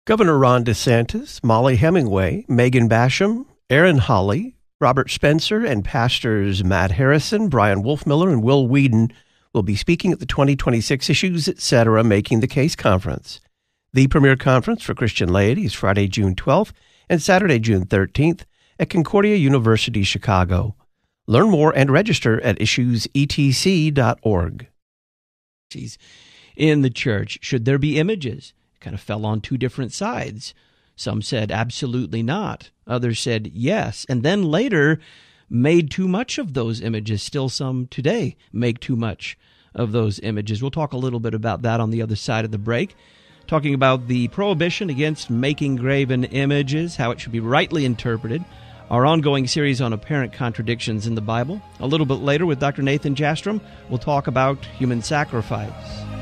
Governor Ron DeSantis, Molly Hemingway, Megan Basham, Aaron Hawley, Robert Spencer, and pastors Matt Harrison, Brian Wolfmiller, and Will Whedon will be speaking at the 2026 Issues Etc. Making the Case Conference. The premier conference for Christian laity is Friday, June 12th and Saturday, June 13th at Concordia University, Chicago. Learn more and register at issuesetc.org. In the church, should there be images? It kind of fell on two different sides. Some said absolutely not. Others said yes. And then later made too much of those images. Still some today make too much of those images. We'll talk a little bit about that on the other side of the break. Talking about the prohibition against making graven images, how it should be rightly interpreted. Our ongoing series on apparent contradictions in the Bible. A little bit later with Dr. Nathan Jastrom, we'll talk about human sacrifice.